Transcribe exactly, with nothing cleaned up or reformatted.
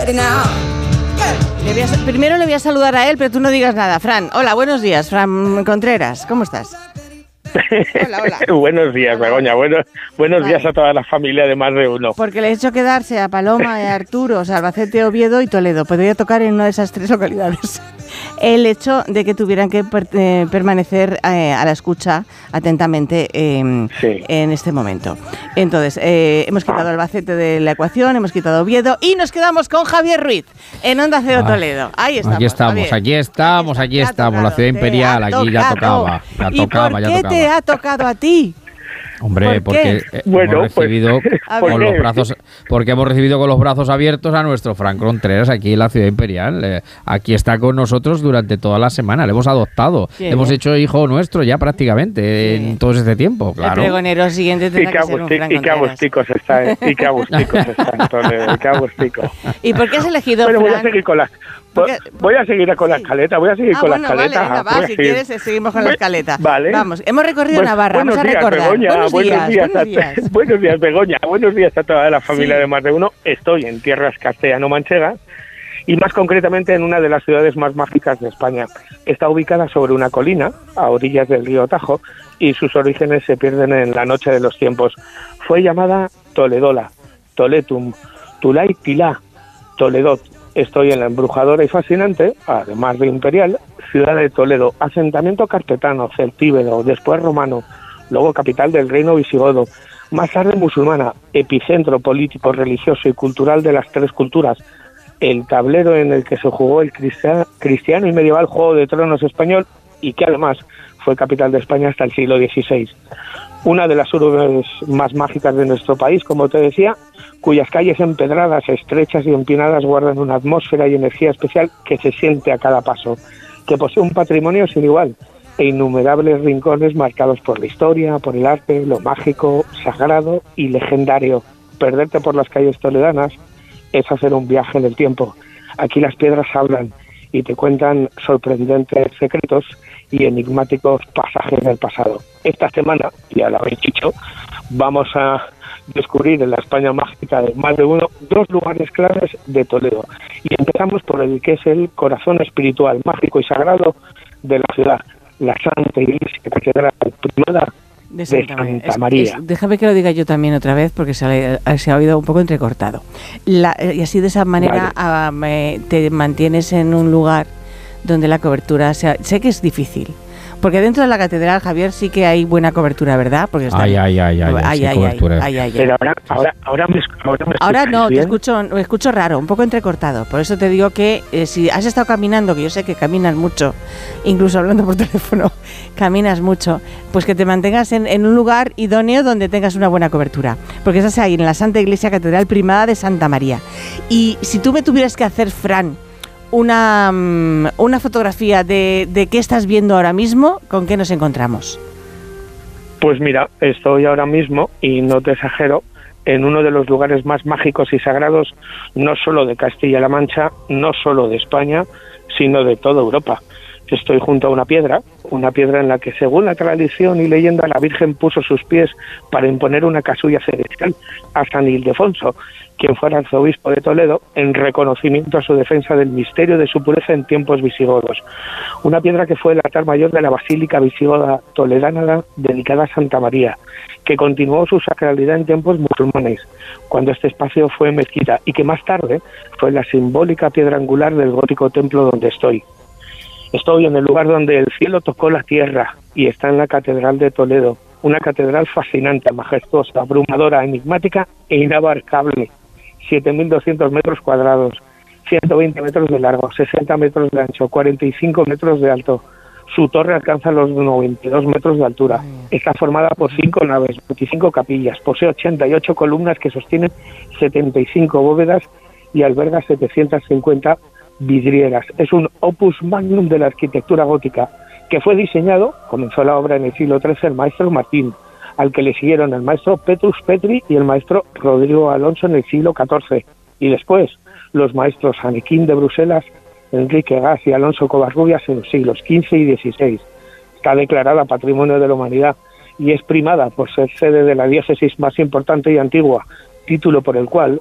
Le voy a, primero le voy a saludar a él, pero tú no digas nada. Fran, hola, buenos días. Fran Contreras, ¿cómo estás? Hola, hola. Buenos días, hola. Begoña. Buenos, buenos vale. días a toda la familia de Más de Uno. Porque le he hecho quedarse a Paloma, a Arturo, o sea, Albacete, Oviedo y Toledo. Podría tocar en una de esas tres localidades. El hecho de que tuvieran que per, eh, permanecer eh, a la escucha atentamente eh, sí. en este momento. Entonces, eh, hemos quitado ah. Albacete de la ecuación, hemos quitado Oviedo y nos quedamos con Javier Ruiz en Onda Cero ah. Toledo. Ahí estamos. Aquí estamos, Javier. aquí estamos, aquí estamos. Tocado, la ciudad imperial, aquí ya tocaba. Ya tocaba, ya tocaba. ¿Qué te ha tocado a ti? Hombre, ¿Por porque eh, bueno, hemos recibido pues, con los brazos, porque hemos recibido con los brazos abiertos a nuestro Fran Contreras aquí en la Ciudad Imperial. Eh, aquí está con nosotros durante toda la semana. Le hemos adoptado, le hemos hecho hijo nuestro ya prácticamente sí. en todo este tiempo. Claro. El pregonero siguiente tendrá que ser un Fran Contreras. Y qué agusticos está, eh, y qué agusticos está, Toledo, y qué agusticos. ¿Y por qué has elegido Bueno, Fran? voy a seguir con las... Porque, voy a seguir con la escaleta, voy a seguir ah, con bueno, la escaleta. Vale, venga, va, si quieres seguimos con la escaleta. Vale. Vamos, hemos recorrido pues, Navarra, vamos a días, recordar. Begoña, buenos, buenos días, días, buenos días. días. Buenos días, Begoña. Buenos días a toda la familia sí. de Más de Uno. Estoy en tierras castellano-manchegas y más concretamente en una de las ciudades más mágicas de España. Está ubicada sobre una colina a orillas del río Tajo y sus orígenes se pierden en la noche de los tiempos. Fue llamada Toledola, Toletum, Tulay Tilá, Toledot. Estoy en la embrujadora y fascinante, además de imperial, ciudad de Toledo, asentamiento carpetano, celtíbedo, después romano, luego capital del reino visigodo, más tarde musulmana, epicentro político, religioso y cultural de las tres culturas, el tablero en el que se jugó el cristiano, cristiano y medieval Juego de Tronos español y que además fue capital de España hasta el siglo dieciséis. Una de las urbes más mágicas de nuestro país, como te decía, cuyas calles empedradas, estrechas y empinadas guardan una atmósfera y energía especial que se siente a cada paso, que posee un patrimonio sin igual e innumerables rincones marcados por la historia, por el arte, lo mágico, sagrado y legendario. Perderte por las calles toledanas es hacer un viaje en el tiempo. Aquí las piedras hablan y te cuentan sorprendentes secretos y enigmáticos pasajes del pasado. Esta semana, ya lo habéis dicho, vamos a descubrir en la España mágica de Más de Uno dos lugares claves de Toledo. Y empezamos por el que es el corazón espiritual, mágico y sagrado de la ciudad, la Santa Iglesia Catedral Primada de Santa, de Santa María. Es, es, déjame que lo diga yo también otra vez porque se ha, se ha oído un poco entrecortado. La, y así de esa manera vale. um, eh, te mantienes en un lugar donde la cobertura sea, sé que es difícil. Porque dentro de la catedral, Javier, sí que hay buena cobertura, ¿verdad? Porque está ay, ay, ay, ay, ay, ay, cobertura. ay, ay, ay. Pero ahora, ahora, ahora me, ahora me ahora no, bien. te escucho, me escucho raro, un poco entrecortado. Por eso te digo que eh, si has estado caminando, que yo sé que caminas mucho, incluso hablando por teléfono, caminas mucho, pues que te mantengas en, en un lugar idóneo donde tengas una buena cobertura. Porque estás ahí en la Santa Iglesia Catedral Primada de Santa María. Y si tú me tuvieras que hacer, Fran, Una, una fotografía de, de qué estás viendo ahora mismo, ¿con qué nos encontramos? Pues mira, estoy ahora mismo, y no te exagero, en uno de los lugares más mágicos y sagrados, no solo de Castilla-La Mancha, no solo de España, sino de toda Europa. Estoy junto a una piedra, una piedra en la que, según la tradición y leyenda, la Virgen puso sus pies para imponer una casulla celestial a San Ildefonso, quien fuera arzobispo de Toledo, en reconocimiento a su defensa del misterio de su pureza en tiempos visigodos. Una piedra que fue el altar mayor de la Basílica Visigoda Toledana dedicada a Santa María, que continuó su sacralidad en tiempos musulmanes, cuando este espacio fue mezquita, y que más tarde fue la simbólica piedra angular del gótico templo donde estoy. Estoy en el lugar donde el cielo tocó la tierra y está en la Catedral de Toledo, una catedral fascinante, majestuosa, abrumadora, enigmática e inabarcable. siete mil doscientos metros cuadrados, ciento veinte metros de largo, sesenta metros de ancho, cuarenta y cinco metros de alto. Su torre alcanza los noventa y dos metros de altura. Está formada por cinco naves, veinticinco capillas, posee ochenta y ocho columnas que sostienen setenta y cinco bóvedas y alberga setecientas cincuenta vidrieras. Es un opus magnum de la arquitectura gótica que fue diseñado, comenzó la obra en el siglo trece el maestro Martín, al que le siguieron el maestro Petrus Petri y el maestro Rodrigo Alonso en el siglo catorce, y después los maestros Anequín de Bruselas, Enrique Gas y Alonso Covarrubias en los siglos quince y dieciséis. Está declarada Patrimonio de la Humanidad y es primada por ser sede de la diócesis más importante y antigua, título por el cual